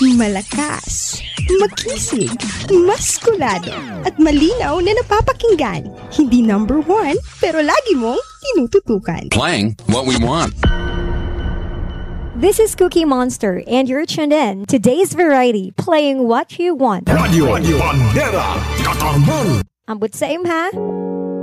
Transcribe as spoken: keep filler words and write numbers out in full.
Malakas, makisig, maskulado, at malinaw na napapakinggan. Hindi number one, pero lagi mong tinututukan. Playing what we want. This is Cookie Monster, and you're tuned in to Today's Variety, playing what you want. Radio, Radio Bandera, Katarman. Ambot sa im ha?